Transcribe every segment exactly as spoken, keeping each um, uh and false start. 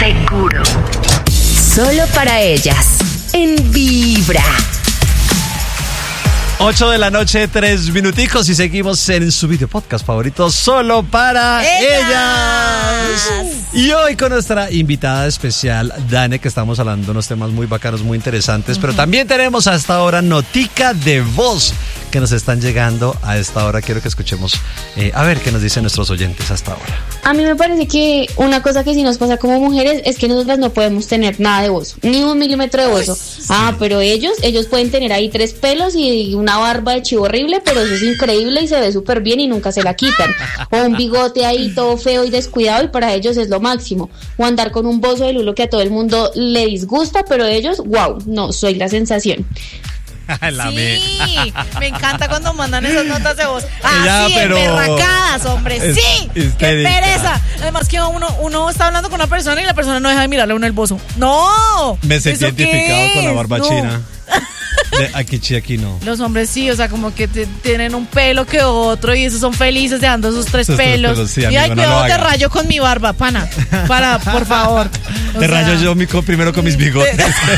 seguro. Solo para ellas. En Vibra. ocho de la noche, tres minuticos y seguimos en su video podcast favorito, Solo para ellas. ellas. Y hoy con nuestra invitada especial, Dane, que estamos hablando de unos temas muy bacanos, muy interesantes, uh-huh. pero también tenemos hasta ahora notica de voz que nos están llegando a esta hora. Quiero que escuchemos, eh, a ver qué nos dicen nuestros oyentes hasta ahora. A mí me parece que una cosa que sí nos pasa como mujeres es que nosotras no podemos tener nada de bozo, ni un milímetro de bozo. Sí. Ah, pero ellos, ellos pueden tener ahí tres pelos y una barba de chivo horrible, pero eso es increíble y se ve súper bien y nunca se la quitan. O un bigote ahí todo feo y descuidado y para ellos es lo máximo. O andar con un bozo de lulo que a todo el mundo le disgusta, pero ellos, wow, no, soy la sensación. La sí, me... me encanta cuando mandan esas notas de voz. Ah, ya, sí, pero... emberracadas, hombre, es, sí, histérica. Qué pereza. Además que uno, uno está hablando con una persona y la persona no deja de mirarle a uno el bozo. ¡No! Me sentí identificado con la barba no. china. De aquí sí, aquí no. Los hombres sí, o sea, como que te, tienen un pelo que otro y esos son felices dejando esos tres esos pelos. Tres pelos sí, y amigo, ay, no cuidado, te rayo con mi barba, pana. Para, por favor. O te sea, rayo yo mi, primero con mis bigotes.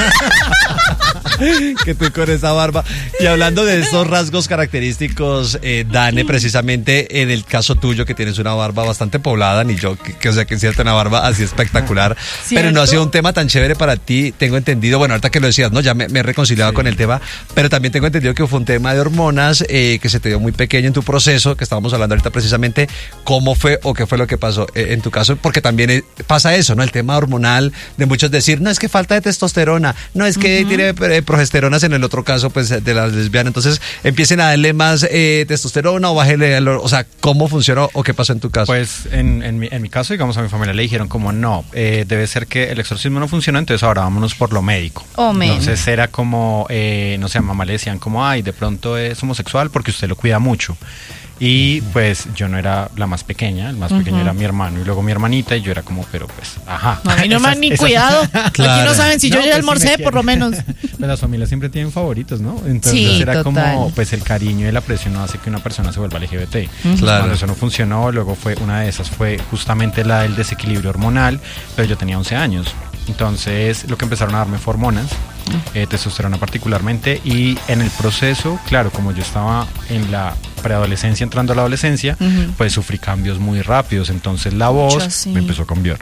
Que estoy con esa barba. Y hablando de estos rasgos característicos, eh, Dane, precisamente en el caso tuyo, que tienes una barba bastante poblada, ni yo, que, que o sea, que cierta una barba así espectacular, ¿cierto? Pero no ha sido un tema tan chévere para ti, tengo entendido. Bueno, ahorita que lo decías, ¿no? Ya me, me he reconciliado sí. con el tema, pero también tengo entendido que fue un tema de hormonas, eh, que se te dio muy pequeño en tu proceso, que estábamos hablando ahorita precisamente, ¿cómo fue o qué fue lo que pasó eh, en tu caso? Porque también eh, pasa eso, ¿no? El tema hormonal de muchos decir, no, es que falta de testosterona, no, es que uh-huh. tiene eh, progesteronas en el otro caso, pues, de las lesbianas. Entonces, empiecen a darle más eh, testosterona o bájele, o sea, ¿cómo funcionó o qué pasó en tu caso? Pues, en, en, mi, en mi caso, digamos, a mi familia le dijeron como, no, eh, debe ser que el exorcismo no funcionó, entonces ahora vámonos por lo médico. Oh, entonces, era como, eh, no sé, a mamá le decían como, ay, de pronto es homosexual porque usted lo cuida mucho. Y pues yo no era la más pequeña, el más uh-huh. pequeño era mi hermano y luego mi hermanita y yo era como, pero pues, ajá. No, a mí no me han ni esas, cuidado, claro. Aquí no saben si no, yo ya pues almorcé, si por lo menos. Pues las familias siempre tienen favoritos, ¿no? Entonces sí, era total. como, pues el cariño y el aprecio no hace que una persona se vuelva L G B T. Uh-huh. Claro. Cuando eso no funcionó, luego fue, una de esas fue justamente la del desequilibrio hormonal, pero yo tenía once años. Entonces lo que empezaron a darme fue hormonas, eh, testosterona particularmente, y en el proceso, claro, como yo estaba en la preadolescencia entrando a la adolescencia, uh-huh. pues sufrí cambios muy rápidos, entonces la voz Mucho, sí. me empezó a cambiar.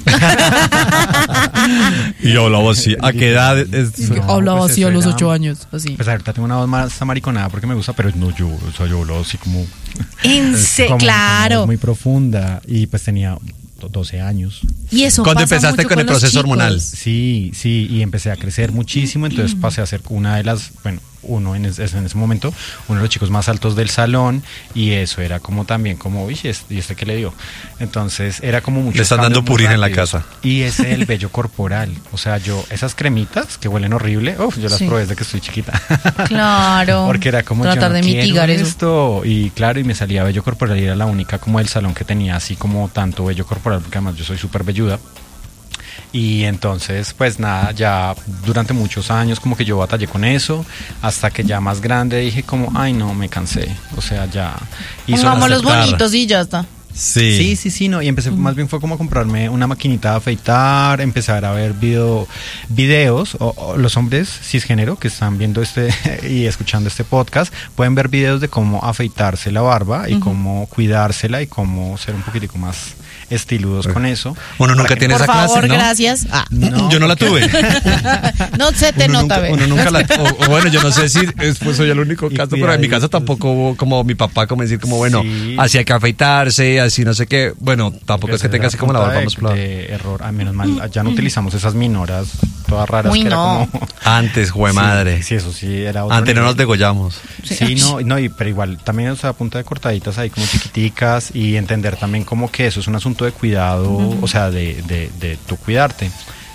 Y yo hablaba así, ¿a qué edad? Es, no, hablaba pues así a los era, ocho años, así. Pues ahorita tengo una voz más amariconada porque me gusta, pero no yo, o sea, yo hablaba así como... En se, claro. Muy profunda, y pues tenía... doce años. Y eso cuando pasa empezaste mucho con, con el proceso chicos. hormonal. Sí, sí, y empecé a crecer muchísimo, entonces pasé a ser una de las, bueno, uno en ese, en ese momento, uno de los chicos más altos del salón, y eso era como también como, uy, ¿y este qué le dio? Entonces era como mucho. Le están dando purín en la casa. Y es el vello corporal, o sea, yo, esas cremitas que huelen horrible, uf, yo las sí. probé desde que estoy chiquita. Claro. Porque era como tratar yo no de mitigar quiero eso. Esto, y claro, y me salía vello corporal y era la única como del salón que tenía así como tanto vello corporal, porque además yo soy súper velluda. Y entonces, pues nada, ya durante muchos años como que yo batallé con eso, hasta que ya más grande dije como, ay no, me cansé, o sea, ya... Pongamos los bonitos y ya está. Sí. sí, sí, sí, no, y empecé, uh-huh. más bien fue como a comprarme una maquinita de afeitar, empezar a ver video, videos, o, o los hombres cisgénero que están viendo este y escuchando este podcast, pueden ver videos de cómo afeitarse la barba y uh-huh. cómo cuidársela y cómo ser un poquitico más estiludos con eso. Uno nunca tiene esa clase, ¿no? Por favor, gracias. Ah. No, yo no la tuve. No se te uno nota, nunca, uno nunca la o, o bueno, yo no sé si después soy el único caso, pero en mi casa tampoco hubo como mi papá, como decir, como bueno, sí. Hacía que afeitarse, así no sé qué. Bueno, tampoco es que tenga así como la barba más plana. Error, a menos mal, ya no utilizamos esas minoras todas raras. Uy, que no. Era como... Antes, jue madre. Sí, sí, eso sí era otro Antes no nos degollamos. Sí, sí no, no, y, pero igual, también, o sea, a punta de cortaditas ahí como chiquiticas, y entender también como que eso es un asunto de cuidado, uh-huh. o sea, de, de, de tu cuidarte.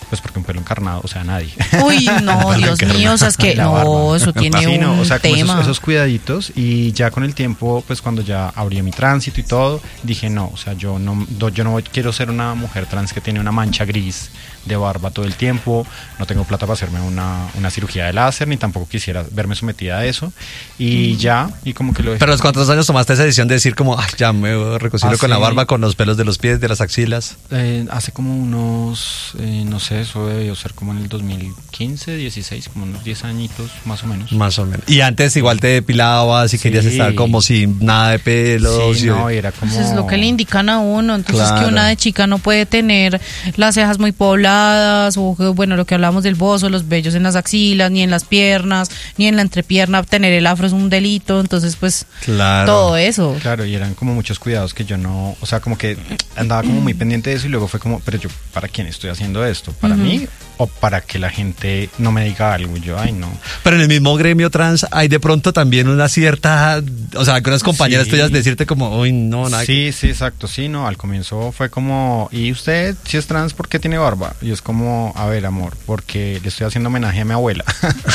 pues porque un pelo encarnado, o sea, nadie. Uy, no, Dios mío, o sea, es que La no, barba. eso tiene Sí, no, un o sea, como tema. esos, esos cuidaditos, y ya con el tiempo, pues cuando ya abrí mi tránsito y todo, dije no, o sea, yo no, do- yo no quiero ser una mujer trans que tiene una mancha gris de barba todo el tiempo, no tengo plata para hacerme una, una cirugía de láser, ni tampoco quisiera verme sometida a eso, y ya, y como que lo dejé. Pero ¿a los cuántos años tomaste esa decisión de decir como, ay, ya me reconcilio con la Hace- barba, con los pelos de los pies, de las axilas? Eh, hace como unos, eh, no sé, eso debió ser como en el dos mil quince, dieciséis, como unos diez añitos más o menos. Más o menos. Y antes igual te depilabas y Sí. querías estar como sin nada de pelos. Sí, y- no, y era como... Pues es lo que le indican a uno, entonces Claro. que una de chica no puede tener las cejas muy pobladas o que, bueno, lo que hablamos del bozo, los vellos en las axilas, ni en las piernas, ni en la entrepierna, tener el afro es un delito, entonces pues Claro. todo eso. Claro, y eran como muchos cuidados que yo no, o sea, como que andaba como muy pendiente de eso, y luego fue como, pero yo, ¿para quién estoy haciendo esto? ¿Para mí o para que la gente no me diga algo? Y yo, ay, no. Pero en el mismo gremio trans hay de pronto también una cierta, o sea, algunas compañeras Sí. tuyas decirte como, uy, no, nada. Sí, sí, exacto, sí, no, al comienzo fue como, ¿y usted si es trans por qué tiene barba? Y es como, a ver, amor, porque le estoy haciendo homenaje a mi abuela.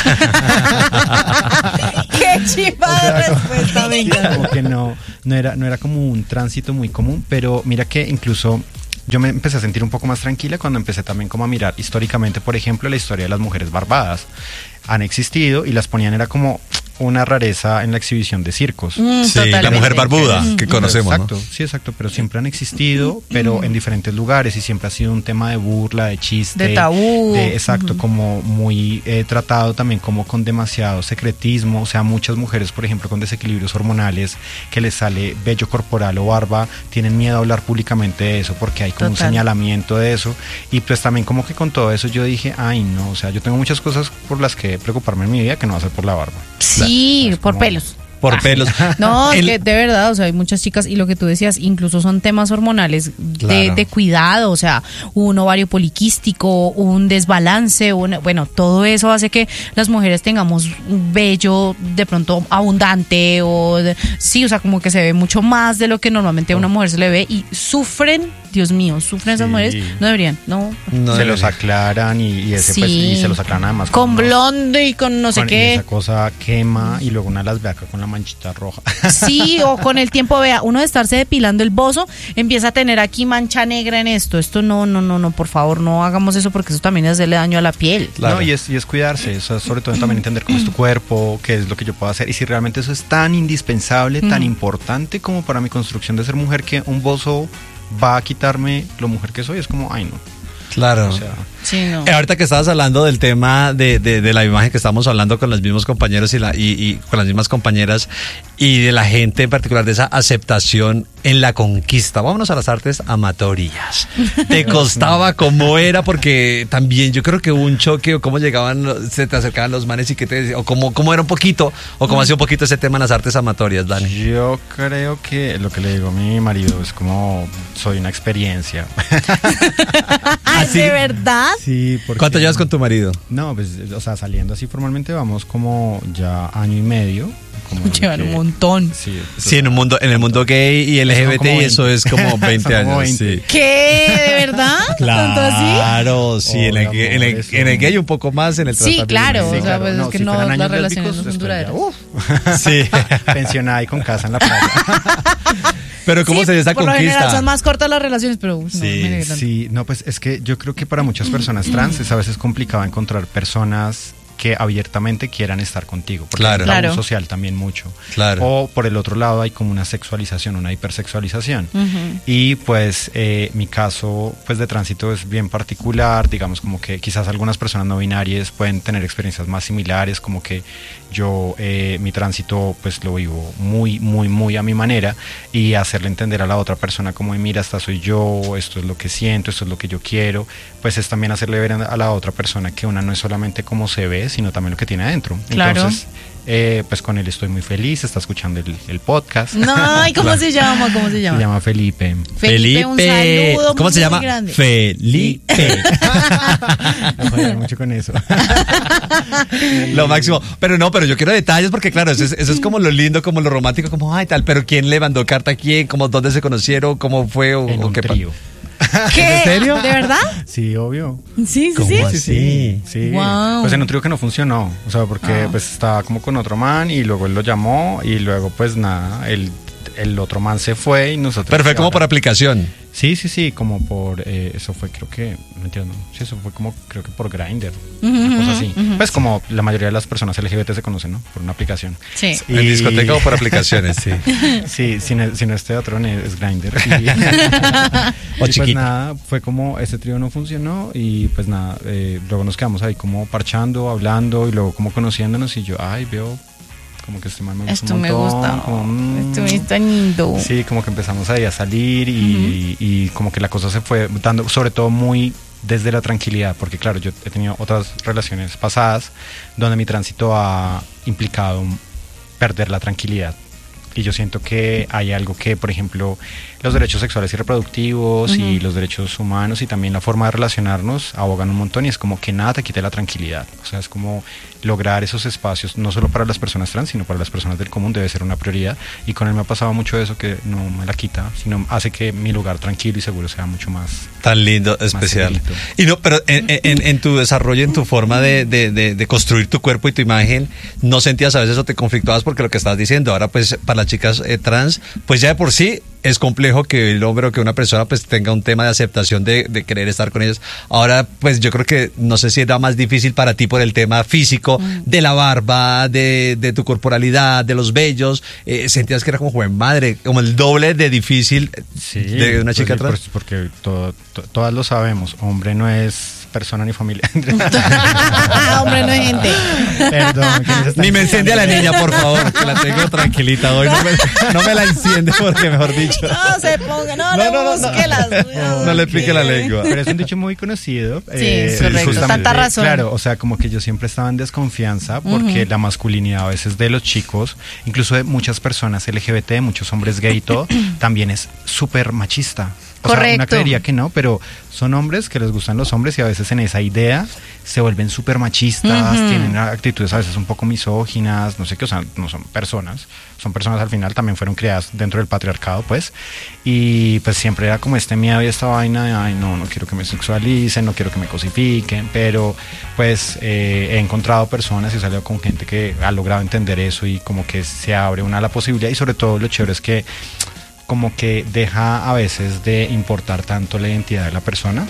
Qué chiva de respuesta, venga. Como que no, no era, no era como un tránsito muy común, pero mira que incluso yo me empecé a sentir un poco más tranquila cuando empecé también como a mirar históricamente, por ejemplo, la historia de las mujeres barbadas. Han existido y las ponían, era como una rareza en la exhibición de circos. Mm, Sí, la totalmente. mujer barbuda que Pero conocemos, ¿no? exacto, sí, exacto, pero siempre han existido, pero en diferentes lugares, y siempre ha sido un tema de burla, de chiste, De tabú. de- exacto, como muy eh, tratado también como con demasiado secretismo, o sea, muchas mujeres, por ejemplo, con desequilibrios hormonales, que les sale vello corporal o barba, tienen miedo a hablar públicamente de eso porque hay como un Total. señalamiento de eso, y pues también como que con todo eso yo dije, ay no, o sea, yo tengo muchas cosas por las que preocuparme en mi vida que no va a ser por la barba. Sí, Es por como- pelos. Por pelos. No, es El- que de verdad, o sea, hay muchas chicas, y lo que tú decías, incluso son temas hormonales de, Claro. de cuidado, o sea, un ovario poliquístico, un desbalance, una- bueno, todo eso hace que las mujeres tengamos un vello de pronto abundante, o de- sí, o sea, como que se ve mucho más de lo que normalmente a una mujer se le ve, y sufren, Dios mío, sufren esas Sí. mujeres, no deberían, no. No se debería. los aclaran y, y ese Sí. pues, y se los aclaran además Con unos- blonde y con no sé con- y qué. esa cosa quema, y luego una las ve acá con la manchita roja. Sí, o con el tiempo, vea, uno de estarse depilando el bozo, empieza a tener aquí mancha negra en esto. Esto no, no, no, no, por favor, no hagamos eso porque eso también es hacerle daño a la piel. Claro. No, y es, y es cuidarse, o sea, sobre todo también entender cómo es tu cuerpo, qué es lo que yo puedo hacer, y si realmente eso es tan indispensable, tan importante como para mi construcción de ser mujer, que un bozo va a quitarme lo mujer que soy, es como, ay no. Claro. O sea, Sí, no. Eh, ahorita que estabas hablando del tema de, de, de la imagen que estábamos hablando con los mismos compañeros y, la, y, y con las mismas compañeras, y de la gente en particular, de esa aceptación en la conquista. Vámonos a las artes amatorias. ¿Te costaba cómo era? Porque también yo creo que hubo un choque, o cómo llegaban, los- se te acercaban los manes y que te decían, o cómo, cómo era un poquito, o cómo ha sido un poquito ese tema en las artes amatorias, Dani. yo creo que lo que le digo a mi marido es como, soy una experiencia. Ay, ¿de verdad? Sí, porque... ¿Cuánto llevas con tu marido? No, pues, o sea, saliendo así formalmente vamos como ya año y medio. Como de Llevan que- un montón. Sí, Sí, en un mundo, en el mundo gay y L G B T, como y eso es como veinte Son como años. veinte. Sí. ¿Qué? ¿De verdad? ¿Tanto así? Claro, sí, en el, Obvio, en, el, amor, eso. en el gay un poco más, en el trans Sí, también. claro. Sí, o sea, pues es que si no, fueran las años relaciones no lésbicos, son después ya, duraderas. uf, Sí. pensionada y con casa en la playa. Pero ¿cómo Sí, se dio esa por lo general conquista? son más cortas las relaciones, pero uf, no, Sí, me alegran. Sí, no, pues es que yo creo que para muchas personas trans es a veces complicado encontrar personas que abiertamente quieran estar contigo, porque Claro. hay un tabú Claro. social también mucho. Claro. O por el otro lado hay como una sexualización, una hipersexualización. Y pues eh, mi caso pues de tránsito es bien particular, digamos como que quizás algunas personas no binarias pueden tener experiencias más similares, como que yo eh, mi tránsito pues lo vivo muy, muy, muy a mi manera, y hacerle entender a la otra persona como, mira, esta soy yo, esto es lo que siento, esto es lo que yo quiero, pues es también hacerle ver a la otra persona que una no es solamente cómo se ve, sino también lo que tiene adentro. Claro. Entonces, eh, pues con él estoy muy feliz, está escuchando el, el podcast. No, ¿y cómo se llama? ¿Cómo se Se llama? llama Felipe. Felipe, un saludo ¿Cómo muy se llama? grande. Felipe. Me joder mucho con eso. Lo máximo. Pero no, pero yo quiero detalles porque, claro, eso es, eso es como lo lindo, como lo romántico, como, ay, tal. Pero ¿quién le mandó carta a quién? Como, ¿dónde se conocieron? ¿Cómo fue? O, En o un qué pa- trío. ¿Qué? ¿En serio? ¿De verdad? Sí, obvio. Sí, sí, ¿Cómo sí. así? Sí. Wow. Pues en un trío que no funcionó. O sea, porque Ah. pues estaba como con otro man y luego él lo llamó y luego pues nada, el, el otro man se fue y nosotros... Pero fue como ahora- por aplicación. Sí, sí, sí, como por... eh, eso fue creo que... No entiendo. Sí, eso fue como creo que por Grindr. Ujú, Una cosa ujú, así. ujú. Pues como la mayoría de las personas L G B T se conocen, ¿no? Por una aplicación. Sí. Y- En discoteca o por aplicaciones, sí. Sí, si no, si no este otro es Grindr. Y, O y pues chiquita. nada, fue como este trío no funcionó y pues nada, eh, luego nos quedamos ahí como parchando, hablando y luego como conociéndonos y yo, ay, veo como que este man me gusta Esto un me montón, gusta. como, mm. Esto me está lindo. Sí, como que empezamos ahí a salir y, y como que la cosa se fue dando, sobre todo muy desde la tranquilidad, porque claro, yo he tenido otras relaciones pasadas donde mi tránsito ha implicado perder la tranquilidad. Y yo siento que hay algo que, por ejemplo, los derechos sexuales y reproductivos y los derechos humanos y también la forma de relacionarnos abogan un montón y es como que nada te quite la tranquilidad. O sea, es como lograr esos espacios, no solo para las personas trans, sino para las personas del común debe ser una prioridad. Y con él me ha pasado mucho eso que no me la quita, sino hace que mi lugar tranquilo y seguro sea mucho más... Tan lindo, especial. segurito. Y no, pero en, en- en tu desarrollo, en tu forma de, de- de- de construir tu cuerpo y tu imagen, ¿no sentías a veces o te conflictuabas porque lo que estás diciendo? Ahora, pues, para las chicas eh, trans, pues ya de por sí es complejo que el hombre o que una persona pues tenga un tema de aceptación de, de querer estar con ellos. Ahora, pues yo creo que no sé si era más difícil para ti por el tema físico, de la barba, de, de tu corporalidad, de los vellos. Eh, ¿sentías que era como joven madre, como el doble de difícil Sí, de una chica pues, trans? pues, porque todo, to- todas lo sabemos, hombre no es persona ni familia. Hombre, no hay gente. Perdón, ¿quién se está Ni me enciende a la insultando? niña, por favor, que la tengo tranquilita hoy. No me, no me la enciende porque, mejor dicho. No se ponga, no, No, le no, no, no. busque las. No le pique la lengua. Pero es un dicho muy conocido. Sí, es correcto. justamente, Tanta razón. Claro, o sea, como que yo siempre estaba en desconfianza porque la masculinidad a veces de los chicos, incluso de muchas personas L G B T, muchos hombres gay y todo, también es súper machista. O sea, una Correcto. creería que no, pero son hombres que les gustan los hombres y a veces en esa idea se vuelven súper machistas, Ujú. tienen actitudes a veces un poco misóginas, no sé qué, o sea, no son personas, son personas al final, también fueron criadas dentro del patriarcado, pues, y pues siempre era como este miedo y esta vaina de, ay, no, no quiero que me sexualicen, no quiero que me cosifiquen, pero pues eh, he encontrado personas y he salido con gente que ha logrado entender eso y como que se abre una la posibilidad y sobre todo lo chévere es que como que deja a veces de importar tanto la identidad de la persona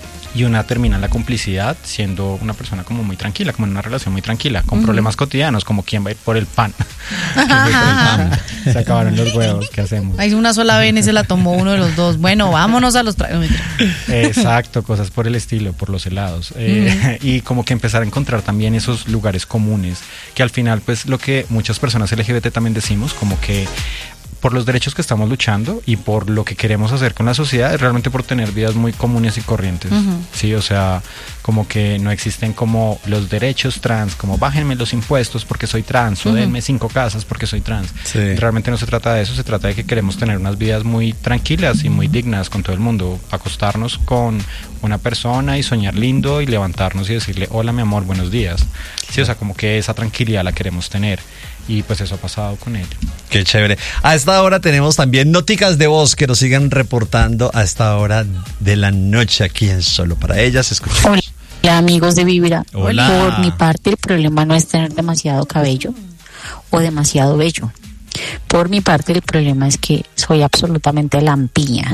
y una termina en la complicidad siendo una persona como muy tranquila, como en una relación muy tranquila, con problemas cotidianos, como quién va a ir por el pan. ¿Quién va a ir por el pan? Se acabaron los huevos, ¿qué hacemos? Hay una sola vez y se la tomó uno de los dos. Bueno, vámonos a los tra- no, mentira. Exacto, cosas por el estilo, por los helados. Eh, y como que empezar a encontrar también esos lugares comunes, que al final pues lo que muchas personas L G B T también decimos, como que por los derechos que estamos luchando y por lo que queremos hacer con la sociedad, es realmente por tener vidas muy comunes y corrientes. Sí, o sea, como que no existen como los derechos trans, como bájenme los impuestos porque soy trans, o denme cinco casas porque soy trans. Sí. Realmente no se trata de eso, se trata de que queremos tener unas vidas muy tranquilas y muy dignas con todo el mundo, acostarnos con una persona y soñar lindo y levantarnos y decirle, hola mi amor, buenos días. Sí, o sea, como que esa tranquilidad la queremos tener. Y pues eso ha pasado con él. Qué chévere. A esta hora tenemos también noticas de voz que nos sigan reportando a esta hora de la noche aquí en Solo para Ellas. Escuchemos. Hola amigos de Vibra. Hola. Por mi parte el problema no es tener demasiado cabello o demasiado vello. Por mi parte el problema es que soy absolutamente lampiña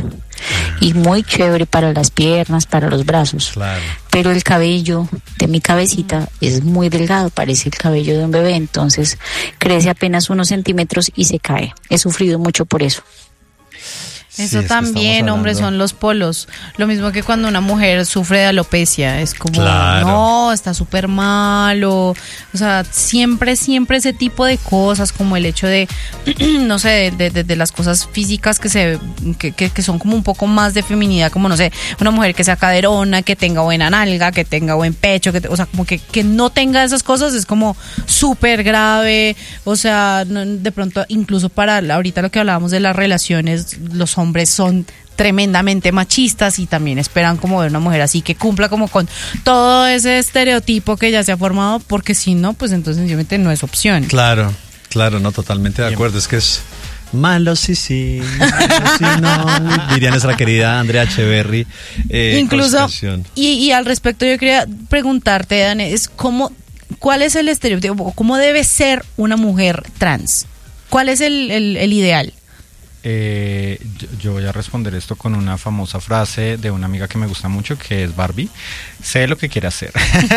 y muy chévere para las piernas, para los brazos. Claro. Pero el cabello de mi cabecita es muy delgado, parece el cabello de un bebé, entonces crece apenas unos centímetros y se cae. He sufrido mucho por eso. Sí, Eso es que también, estamos hombre, hablando- son los polos. Lo mismo que cuando una mujer sufre de alopecia. Es como, Claro. no, está súper malo. O sea, siempre, siempre ese tipo de cosas, como el hecho de, no sé, de, de- de las cosas físicas que se que, que, que son como un poco más de feminidad, como, no sé, una mujer que sea caderona, que tenga buena nalga, que tenga buen pecho, que te- o sea, como que, que no tenga esas cosas es como súper grave. O sea, no- de pronto, incluso para ahorita lo que hablábamos de las relaciones, los hombres son tremendamente machistas y también esperan como ver una mujer así que cumpla como con todo ese estereotipo que ya se ha formado, porque si no, pues entonces sencillamente no es opción. Claro, claro, no, totalmente de acuerdo. Es que es, Malo sí, sí, malo sí, no, diría nuestra querida Andrea Echeverry. Eh, Incluso, y, y al respecto yo quería preguntarte, Dan, es cómo, ¿cuál es el estereotipo? ¿Cómo debe ser una mujer trans? ¿Cuál es el, el, el ideal? Eh, yo, yo voy a responder esto con una famosa frase de una amiga que me gusta mucho, que es Barbie: sé lo que quiere hacer.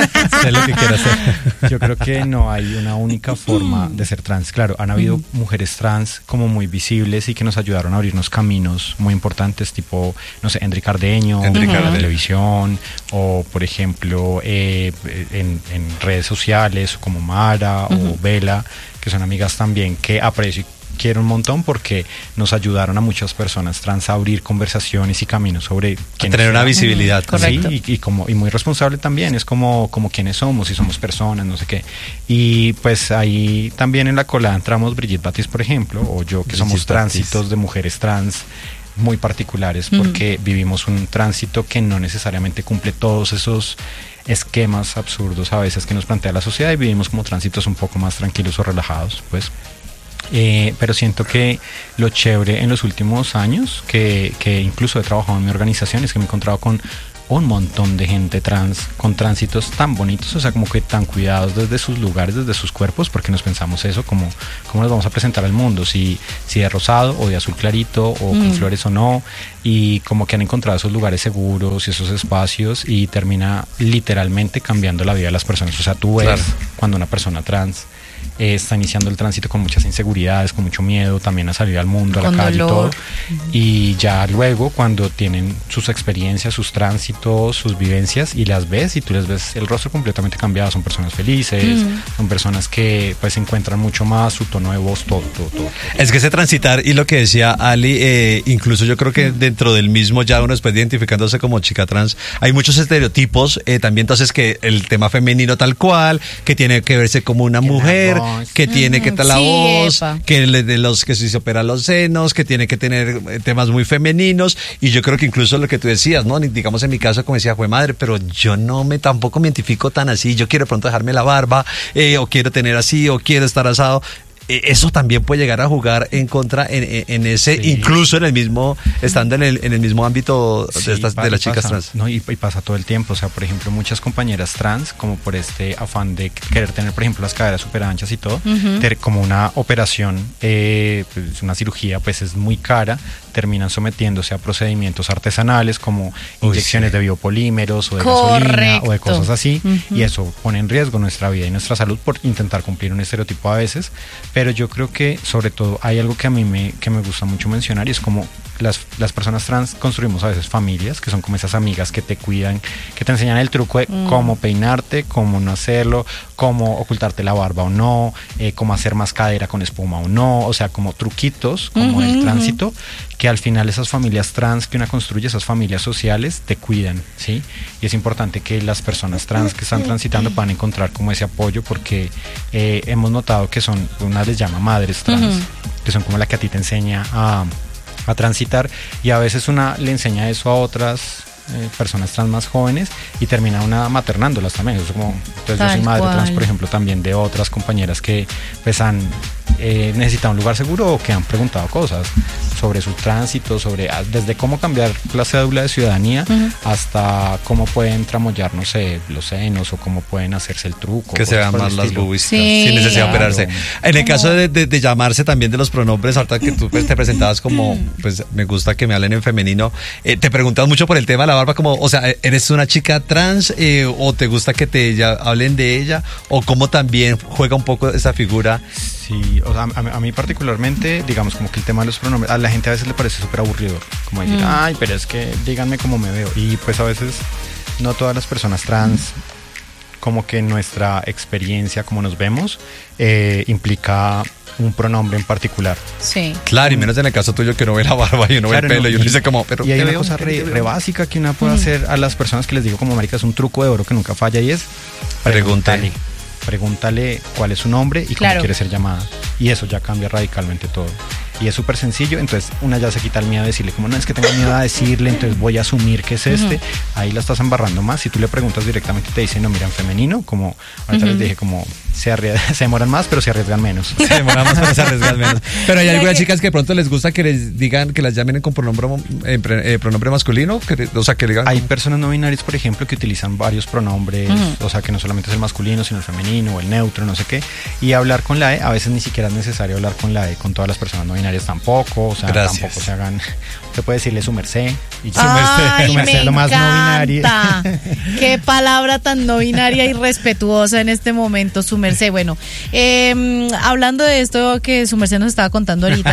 Sé lo que quiere hacer. Yo creo que no hay una única forma de ser trans. Claro, han habido mm. mujeres trans como muy visibles y que nos ayudaron a abrirnos caminos muy importantes, tipo, no sé, Endri Cardeño, Endri en Cardeño. la televisión, o por ejemplo eh, en, en redes sociales como Mara uh-huh. o Vela, que son amigas también que aprecio y quiero un montón porque nos ayudaron a muchas personas trans a abrir conversaciones y caminos sobre quién tener una visibilidad. Correcto. Sí, y, y como y muy responsable también, es como como quiénes somos, si somos personas, no sé qué. Y pues ahí también en la cola entramos Brigitte Batis, por ejemplo, o yo, que Brigitte somos tránsitos Batis. de mujeres trans muy particulares, porque uh-huh. vivimos un tránsito que no necesariamente cumple todos esos esquemas absurdos a veces que nos plantea la sociedad, y vivimos como tránsitos un poco más tranquilos o relajados, pues. Eh, pero siento que lo chévere en los últimos años, que, que incluso he trabajado en mi organización, es que me he encontrado con un montón de gente trans con tránsitos tan bonitos, o sea, como que tan cuidados desde sus lugares, desde sus cuerpos, porque nos pensamos eso, como cómo nos vamos a presentar al mundo, si, si de rosado o de azul clarito, o mm. con flores o no, y como que han encontrado esos lugares seguros y esos espacios, y termina literalmente cambiando la vida de las personas. O sea, tú ves claro. cuando una persona trans Eh, está iniciando el tránsito con muchas inseguridades, con mucho miedo también a salir al mundo, a con la calle dolor. y todo. Y ya luego, cuando tienen sus experiencias, sus tránsitos, sus vivencias, y las ves y tú les ves el rostro completamente cambiado, son personas felices, mm. son personas que pues encuentran mucho más su tono de voz, todo, todo, todo. Es que ese transitar, y lo que decía Ali, eh, incluso yo creo que dentro del mismo, ya uno después de identificándose como chica trans, hay muchos estereotipos, eh, también entonces que el tema femenino tal cual, que tiene que verse como una mujer, que tiene que tener la sí, voz, epa. que le, de los que se operan los senos, que tiene que tener temas muy femeninos, y yo creo que incluso lo que tú decías, ¿no? Digamos en mi caso, como decía, jue madre, pero yo no me tampoco me identifico tan así, yo quiero de pronto dejarme la barba, eh, o quiero tener así, o quiero estar asado. Eso también puede llegar a jugar en contra en, en, en ese, sí. incluso en el mismo, estando en el, en el mismo ámbito de, sí, estas, de las chicas pasa, trans. No, y, y pasa todo el tiempo. O sea, por ejemplo, muchas compañeras trans, como por este afán de querer tener, por ejemplo, las caderas súper anchas y todo, uh-huh. ter, como una operación, eh, pues una cirugía, pues es muy cara, terminan sometiéndose a procedimientos artesanales como Uy, inyecciones sí. de biopolímeros o de Correcto. gasolina o de cosas así, uh-huh. y eso pone en riesgo nuestra vida y nuestra salud por intentar cumplir un estereotipo a veces. Pero yo creo que sobre todo hay algo que a mí me, que me gusta mucho mencionar, y es como las, las personas trans construimos a veces familias, que son como esas amigas que te cuidan, que te enseñan el truco de mm. cómo peinarte, cómo no hacerlo, cómo ocultarte la barba o no, eh, cómo hacer más cadera con espuma o no, o sea, como truquitos, como uh-huh, el tránsito, uh-huh. que al final esas familias trans que una construye, esas familias sociales, te cuidan, ¿sí? Y es importante que las personas trans que están transitando puedan encontrar como ese apoyo, porque eh, hemos notado que son, una les llama madres trans, uh-huh. que son como la que a ti te enseña a, a transitar, y a veces una le enseña eso a otras eh, personas trans más jóvenes y termina una maternándolas también. Eso es como, entonces Tal yo soy madre cual. trans, por ejemplo, también de otras compañeras que pues han eh, necesitado un lugar seguro, o que han preguntado cosas sobre su tránsito, sobre desde cómo cambiar la cédula de ciudadanía uh-huh. hasta cómo pueden tramoyar, no sé, los senos, o cómo pueden hacerse el truco. Que se vean más las boobies sí, sin necesidad claro. de operarse. En el caso de, de, de llamarse también de los pronombres, ahorita que tú pues, te presentabas como, pues me gusta que me hablen en femenino, eh, te preguntas mucho por el tema de la barba, como, o sea, ¿eres una chica trans eh, o te gusta que te ya hablen de ella? ¿O cómo también juega un poco esa figura? Sí, o sea, a, a mí particularmente, digamos, como que el tema de los pronombres, a la gente a veces le parece súper aburrido, como decir, mm. ay, pero es que díganme cómo me veo. Y pues a veces no todas las personas trans, como que nuestra experiencia, como nos vemos, eh, implica un pronombre en particular. Sí. Claro, y menos en el caso tuyo, que uno ve la barba y uno claro, ve el pelo, no, y uno dice como, pero y hay una veo, cosa re, veo. re básica que uno puede mm. hacer a las personas, que les digo como marica, es un truco de oro que nunca falla, y es pregúntale. Pregúntale cuál es su nombre y claro. cómo quiere ser llamada. Y eso ya cambia radicalmente todo. y es súper sencillo, entonces una ya se quita el miedo de decirle como no, es que tengo miedo a decirle, entonces voy a asumir que es este, uh-huh. ahí la estás embarrando más. Si tú le preguntas directamente te dicen, no, mira, en femenino, como ahorita uh-huh. les dije, como se, arriesgan, se demoran más pero se arriesgan menos. Se demoran más pero se arriesgan menos. Pero hay algunas chicas que de pronto les gusta que les digan, que las llamen con pronombre, eh, pronombre masculino, que, o sea, que digan... Hay personas no binarias, por ejemplo, que utilizan varios pronombres, uh-huh. o sea, que no solamente es el masculino, sino el femenino o el neutro, no sé qué, y hablar con la E, a veces ni siquiera es necesario hablar con la E, con todas las personas no binarias tampoco, o sea, Gracias. tampoco se hagan, usted puede decirle su merced, y su merced, su merced es lo más no binario. Qué palabra tan no binaria y respetuosa en este momento, su merced. Bueno, eh, hablando de esto que su merced nos estaba contando ahorita,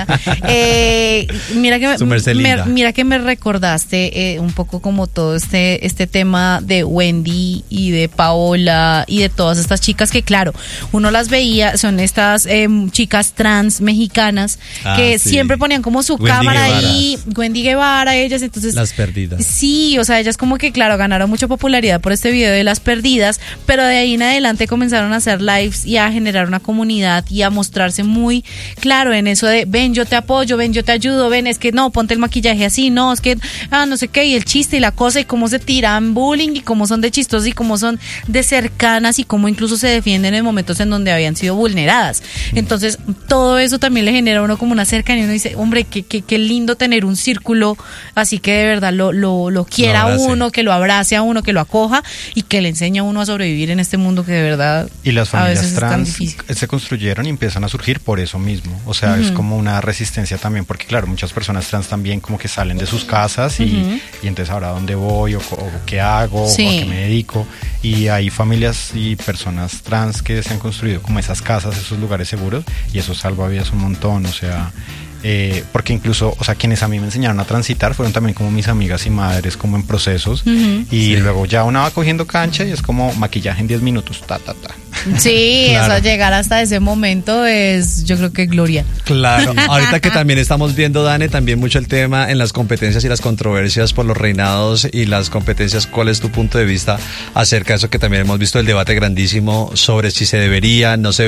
eh, mira que me, me, mira que me recordaste eh, un poco como todo este, este tema de Wendy y de Paola y de todas estas chicas que claro, uno las veía, son estas eh, chicas trans mexicanas ah, que sí. siempre ponían como su Wendy cámara Guevara. ahí, Wendy Guevara, ellas, entonces... Las perdidas. Sí, o sea, ellas como que claro, ganaron mucha popularidad por este video de Las Perdidas, pero de ahí en adelante comenzaron a hacer lives y a generar una comunidad y a mostrarse muy claro en eso de ven, yo te apoyo, ven, yo te ayudo, ven, es que no, ponte el maquillaje así, no, es que, ah, no sé qué, y el chiste y la cosa y cómo se tiran bullying y cómo son de chistosos y cómo son de cercanas y cómo incluso se defienden en momentos en donde habían sido vulneradas. Entonces, todo eso también le genera a uno como una cercanía y uno dice, hombre, qué, qué, qué lindo tener un círculo así que de verdad lo, lo, lo quiera a uno, que lo abrace a uno, que lo acoja y que le enseñe a uno a sobrevivir en este mundo que de verdad y las familias a veces trans es tan difícil. Se construyeron y empiezan a surgir por eso mismo, o sea, uh-huh. es como una resistencia también, porque claro, muchas personas trans también como que salen de sus casas y, uh-huh. y entonces ahora dónde voy o, o qué hago sí. o a qué me dedico, y hay familias y personas trans que se han construido como esas casas, esos lugares seguros, y eso salva vidas un montón, o sea, eh, porque incluso, o sea, quienes a mí me enseñaron a transitar fueron también como mis amigas y madres como en procesos, uh-huh. y sí. luego ya una va cogiendo cancha y es como maquillaje en diez minutos, ta, ta, ta. Sí, claro. O sea, llegar hasta ese momento es, yo creo que gloria. Claro, ahorita que también estamos viendo, Dane, también mucho el tema en las competencias y las controversias por los reinados y las competencias, ¿cuál es tu punto de vista acerca de eso que también hemos visto el debate grandísimo sobre si se debería, no se